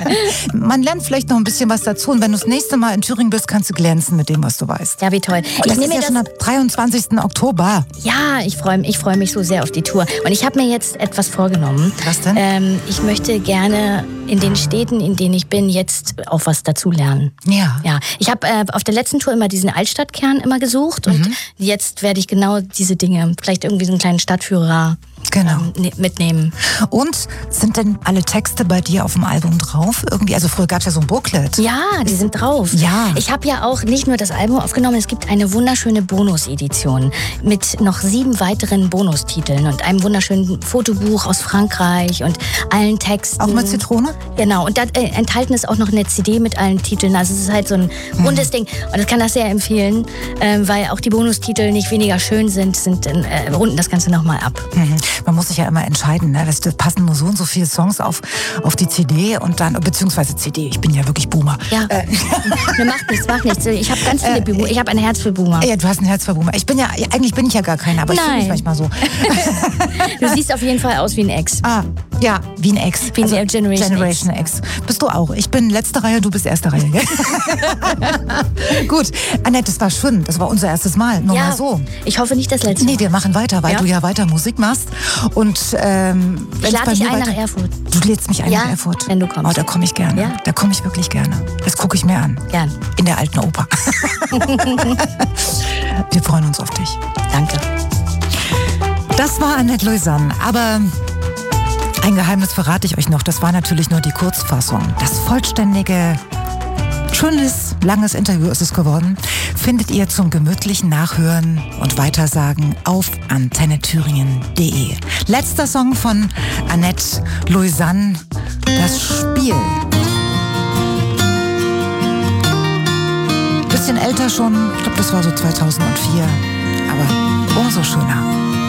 Man lernt vielleicht noch ein bisschen was dazu und wenn du das nächste Mal in Thüringen bist, kannst du glänzen mit dem, was du weißt. Ja, wie toll. Und das ist ja schon am 23. Oktober. Ja, ich freue mich so sehr auf die Tour. Und ich habe mir jetzt etwas vorgenommen. Was denn? Ich möchte gerne in den Städten, in denen ich bin, jetzt auch was dazu lernen. Ja. Ja, ich habe auf der letzten Tour immer diesen Altstadtkern immer gesucht und jetzt werde ich genau diese Dinge, vielleicht irgendwie so einen kleinen Stadtführer mitnehmen. Und sind denn alle Texte bei dir auf dem Album drauf? Irgendwie, also früher gab es ja so ein Booklet. Ja, die sind drauf. Ja. Ich habe ja auch nicht nur das Album aufgenommen, es gibt eine wunderschöne Bonusedition mit noch 7 weiteren Bonustiteln und einem wunderschönen Fotobuch aus Frankreich und allen Texten. Auch mit Zitrone? Genau, und da enthalten ist auch noch eine CD mit allen Titeln. Also es ist halt so ein rundes Ding. Und ich kann das sehr empfehlen, weil auch die Bonustitel nicht weniger schön sind runden das Ganze nochmal ab. Man muss sich ja immer entscheiden, ne? Das passen nur so und so viele Songs auf die CD und dann, beziehungsweise CD, ich bin ja wirklich Boomer. Ja, macht nichts. Ich habe ganz viele Boomer. Ich habe ein Herz für Boomer. Ja, du hast ein Herz für Boomer. Eigentlich bin ich ja gar keiner, aber ich fühle mich manchmal so. Du siehst auf jeden Fall aus wie ein Ex. Ah, ja, wie ein Ex. Wie ein Generation X. Bist du auch. Ich bin letzte Reihe, du bist erste Reihe, gell? Gut, Annette, das war schön. Das war unser erstes Mal. Nur mal so. Ich hoffe nicht das letzte Mal. Nee, wir machen weiter, weil du ja weiter Musik machst. Und ich lade dich ein nach Erfurt. Du lädst mich ein nach Erfurt? Wenn du kommst. Oh, da komme ich gerne. Ja. Da komme ich wirklich gerne. Das gucke ich mir an. Gern. In der alten Oper. Wir freuen uns auf dich. Danke. Das war Annette Lausanne, aber ein Geheimnis verrate ich euch noch. Das war natürlich nur die Kurzfassung. Das vollständige, schönes, langes Interview ist es geworden. Findet ihr zum gemütlichen Nachhören und Weitersagen auf antennethüringen.de. Letzter Song von Annette Lausanne, Das Spiel. Bisschen älter schon, ich glaube das war so 2004, aber umso schöner.